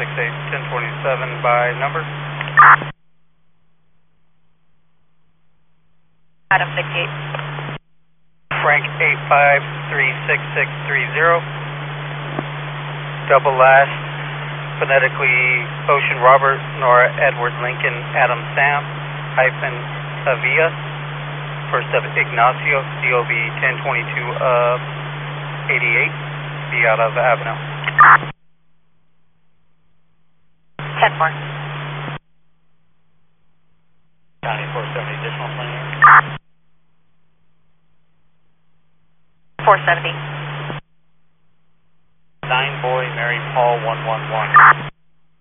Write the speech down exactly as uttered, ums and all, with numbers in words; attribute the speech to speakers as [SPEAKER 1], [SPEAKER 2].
[SPEAKER 1] six eight, ten twenty-seven by number.
[SPEAKER 2] Adam sixty-eight.
[SPEAKER 1] Frank eight five three six six three zero. Double last, phonetically Ocean Robert, Nora Edward Lincoln, Adam Sam, hyphen Avia. First of Ignacio, D O B ten twenty-two of eighty-eight, be out of Avenel.
[SPEAKER 2] ten four.
[SPEAKER 1] County four seventy, additional plane.
[SPEAKER 2] four seventy.